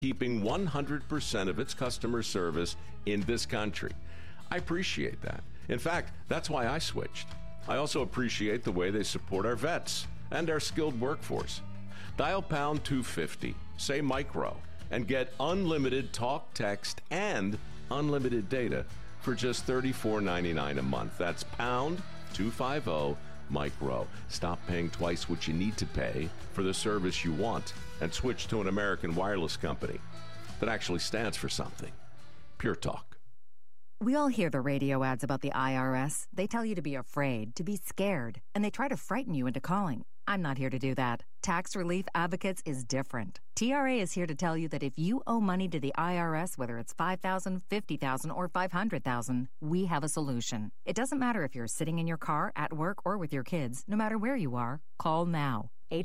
keeping 100% of its customer service in this country. I appreciate that. In fact, that's why I switched. I also appreciate the way they support our vets and our skilled workforce. Dial pound 250, say micro, and get unlimited talk, text, and unlimited data for just $34.99 a month. That's pound 250 micro. Stop paying twice what you need to pay for the service you want and switch to an American wireless company that actually stands for something. Pure Talk. We all hear the radio ads about the IRS. They tell you to be afraid, to be scared, and they try to frighten you into calling. I'm not here to do that. Tax Relief Advocates is different. TRA is here to tell you that if you owe money to the IRS, whether it's $5,000, $50,000, or $500,000, we have a solution. It doesn't matter if you're sitting in your car, at work, or with your kids. No matter where you are, call now.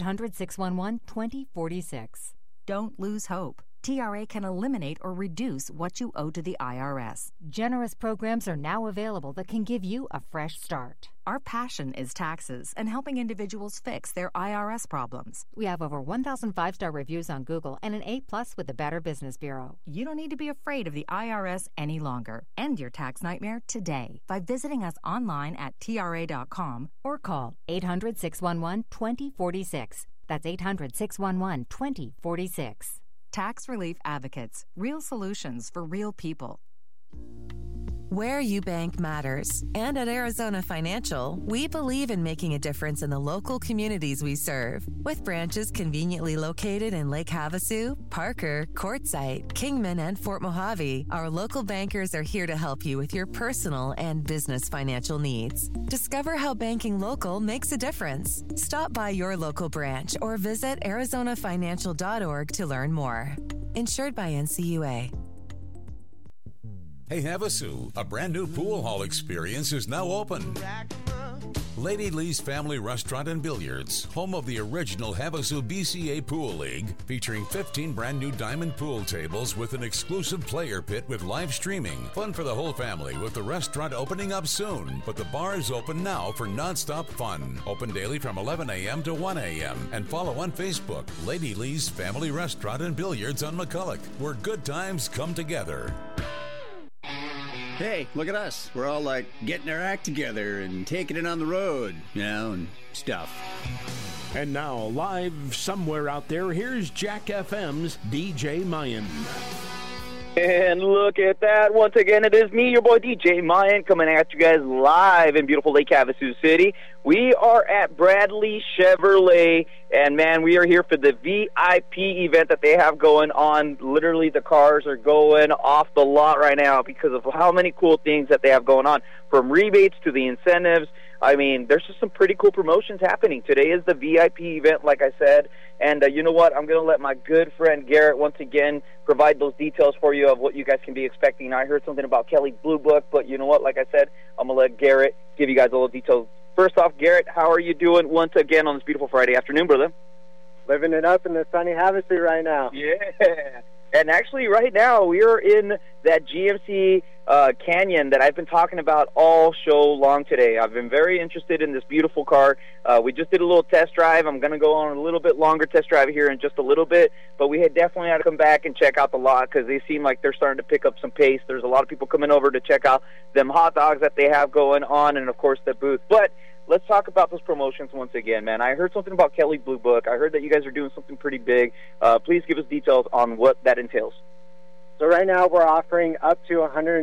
800-611-2046. Don't lose hope. TRA can eliminate or reduce what you owe to the IRS. Generous programs are now available that can give you a fresh start. Our passion is taxes and helping individuals fix their IRS problems. We have over 1,000 five-star reviews on Google and an A+ with the Better Business Bureau. You don't need to be afraid of the IRS any longer. End your tax nightmare today by visiting us online at TRA.com or call 800-611-2046. That's 800-611-2046. Tax Relief Advocates. Real solutions for real people. Where you bank matters. And at Arizona Financial, we believe in making a difference in the local communities we serve. With branches conveniently located in Lake Havasu, Parker, Quartzsite, Kingman, and Fort Mojave, our local bankers are here to help you with your personal and business financial needs. Discover how banking local makes a difference. Stop by your local branch or visit ArizonaFinancial.org to learn more. Insured by NCUA. Hey Havasu, a brand new pool hall experience is now open. Lady Lee's Family Restaurant and Billiards, home of the original Havasu BCA Pool League, featuring 15 brand new diamond pool tables with an exclusive player pit with live streaming. Fun for the whole family with the restaurant opening up soon, but the bar is open now for nonstop fun. Open daily from 11 a.m. to 1 a.m. and follow on Facebook, Lady Lee's Family Restaurant and Billiards on McCulloch, where good times come together. Hey, look at us. We're all like getting our act together and taking it on the road, and stuff. And now, live somewhere out there, here's Jack FM's DJ Mayan. And look at that. Once again, it is me, your boy DJ Mayan, coming at you guys live in beautiful Lake Havasu City. We are at Bradley Chevrolet, and man, we are here for the VIP event that they have going on. Literally, the cars are going off the lot right now because of how many cool things that they have going on, from rebates to the incentives. I mean, there's just some pretty cool promotions happening. Today is the VIP event, like I said, and you know what? I'm going to let my good friend Garrett once again provide those details for you of what you guys can be expecting. I heard something about Kelley Blue Book, but you know what? Like I said, I'm going to let Garrett give you guys all the details. First off, Garrett, how are you doing once again on this beautiful Friday afternoon, brother? Living it up in the sunny Havasu right now. Yeah. And actually, right now, we are in that GMC Canyon that I've been talking about all show long today. I've been very interested in this beautiful car. We just did a little test drive. I'm going to go on a little bit longer test drive here in just a little bit, but we had definitely had to come back and check out the lot because they seem like they're starting to pick up some pace. There's a lot of people coming over to check out them hot dogs that they have going on and, of course, the booth. But let's talk about those promotions once again, man. I heard something about Kelley Blue Book. I heard that you guys are doing something pretty big. Please give us details on what that entails. So right now we're offering up to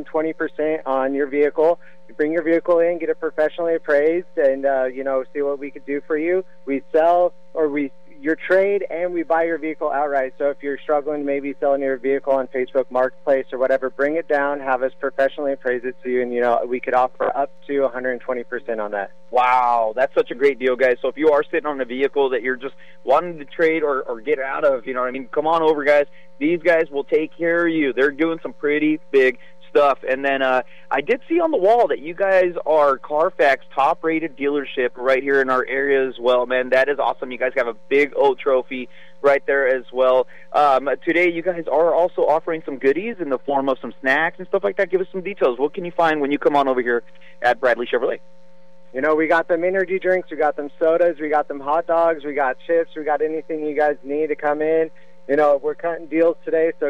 120% on your vehicle. You bring your vehicle in, get it professionally appraised, and see what we could do for you. We sell your trade, and we buy your vehicle outright. So if you're struggling maybe selling your vehicle on Facebook Marketplace or whatever, bring it down, have us professionally appraise it to you, and we could offer up to 120% on that. Wow, that's such a great deal, guys. So if you are sitting on a vehicle that you're just wanting to trade or get out of, come on over, guys. These guys will take care of you. They're doing some pretty big stuff. And then I did see on the wall that you guys are Carfax top-rated dealership right here in our area as well, man. That is awesome. You guys have a big old trophy right there as well. Today you guys are also offering some goodies in the form of some snacks and stuff like that. Give us some details. What can you find when you come on over here at Bradley Chevrolet? We got them energy drinks, we got them sodas, we got them hot dogs, we got chips, we got anything you guys need to come in. We're cutting deals today, so